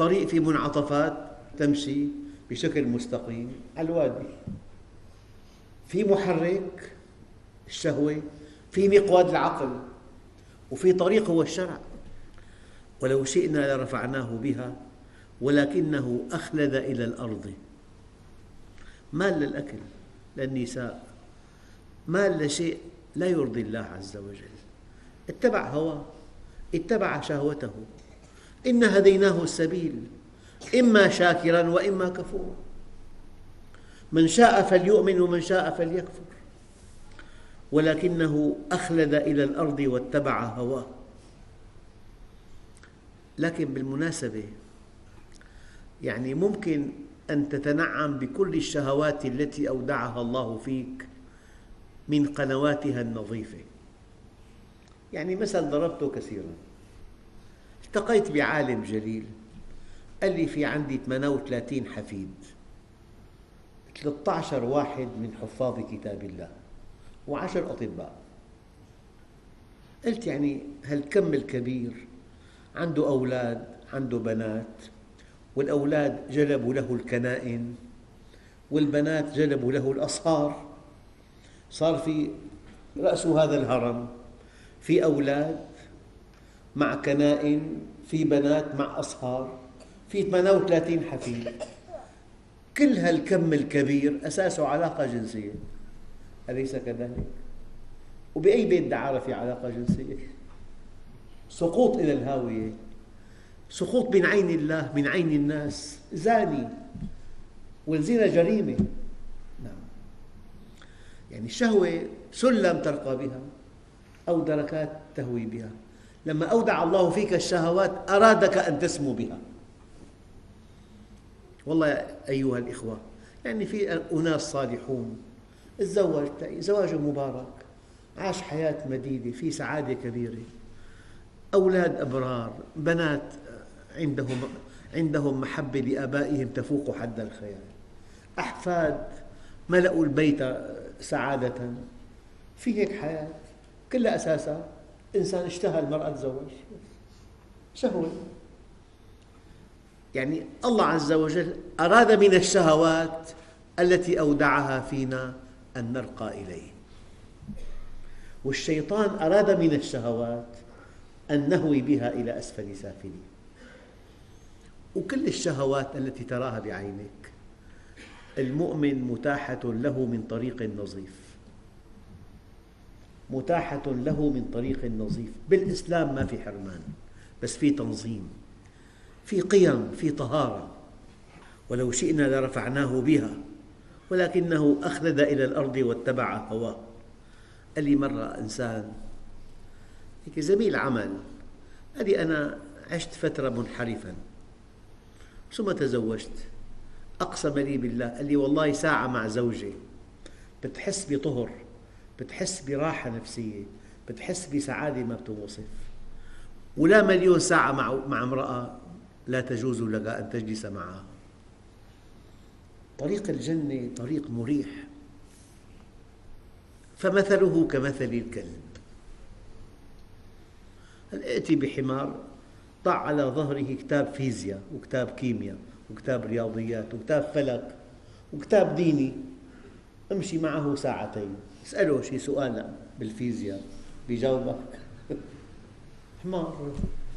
طريق في منعطفات تمشي بشكل مستقيم على الوادي، في محرك الشهوة، في مقود العقل، وفي طريق هو الشرع. ولو شئنا لرفعناه بها ولكنه أخلد إلى الأرض. مال للأكل، للنساء، مال لشيء لا يرضي الله عز وجل، اتبع هواه، اتبع شهوته. إنا هديناه السبيل إما شاكرا وإما كفورا، من شاء فليؤمن ومن شاء فليكفر، ولكنه أخلد إلى الأرض واتبع هواه. لكن بالمناسبة يعني ممكن أن تتنعم بكل الشهوات التي أودعها الله فيك من قنواتها النظيفة. يعني مثل ضربته كثيرا، التقيت بعالم جليل قال لي في عندي 38 حفيد، 13 واحد من حفاظ كتاب الله و10 أطباء. قلت يعني هالكم الكبير عنده أولاد، عنده بنات، والأولاد جلبوا له الكنائن والبنات جلبوا له الأصهار، صار في رأس هذا الهرم في أولاد مع كنائن، في بنات مع أصهار، في 38 حفيد. كل هالكم الكبير أساسه علاقة جنسية، أليس كذلك؟ وبأي بيت دعارة في علاقة جنسية؟ سقوط إلى الهاوية، سقوط من عين الله، من عين الناس، زاني، والزنا جريمة. نعم، يعني الشهوة سلم ترقى بها أو دركات تهوي بها. لما أودع الله فيك الشهوات أرادك أن تسمو بها. والله أيها الإخوة، يعني في أناس صالحون تزوج زواج مبارك، عاش حياة مديدة في سعادة كبيرة، أولاد أبرار، بنات عندهم محبة لآبائهم تفوق حد الخيال، أحفاد ملأوا البيت سعادة. في هيك حياة كلها أساسها إنسان اشتهى المرأة تزوج، شهوة. يعني الله عز وجل أراد من الشهوات التي أودعها فينا أن نرقى إليه، والشيطان أراد من الشهوات أن نهوي بها إلى أسفل سافلين. وكل الشهوات التي تراها بعينك المؤمن متاحة له من طريق نظيف، متاحة له من طريق نظيف. بالإسلام ما في حرمان، بس في تنظيم، في قيم، في طهارة. ولو شئنا لرفعناه بها ولكنه أخلد إلى الأرض واتبع هواه. قال لي مرة إنسان هيك زميل عمل، قال لي أنا عشت فترة منحرفا ثم تزوجت. أقسم لي بالله، قال لي والله ساعة مع زوجي بتحس بطهر، بتحس براحة نفسية، بتحس بسعادة ما بتوصف، ولا مليون ساعة مع امرأة لا تجوز لك أن تجلس معها. طريق الجنة طريق مريح. فمثله كمثل الكلب. ائتي بحمار ضع على ظهره كتاب فيزياء وكتاب كيمياء وكتاب رياضيات وكتاب فلك وكتاب ديني، امشي معه ساعتين، اسأله شي سؤال بالفيزياء بيجاوبك. حمار.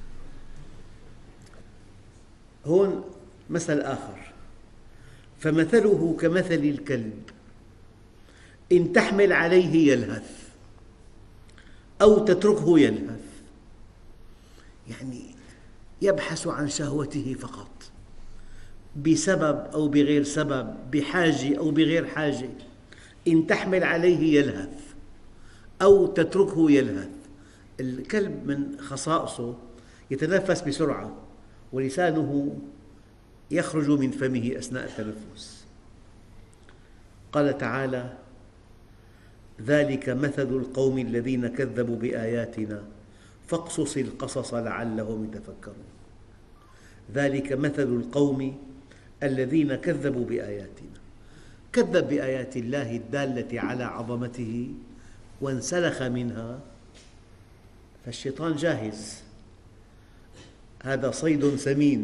هون مثل آخر، فمثله كمثل الكلب إن تحمل عليه يلهث أو تتركه يلهث. يعني يبحث عن شهوته فقط بسبب أو بغير سبب، بحاجة أو بغير حاجة. إن تحمل عليه يلهث أو تتركه يلهث. الكلب من خصائصه يتنفس بسرعة ولسانه يخرج من فمه أثناء التنفس. قال تعالى: ذلك مثل القوم الذين كذبوا بآياتنا فاقصص القصص لعلهم يتفكرون. ذلك مثل القوم الذين كذبوا بآياتنا، كذب بآيات الله الدالة على عظمته وانسلخ منها، فالشيطان جاهز، هذا صيد ثمين.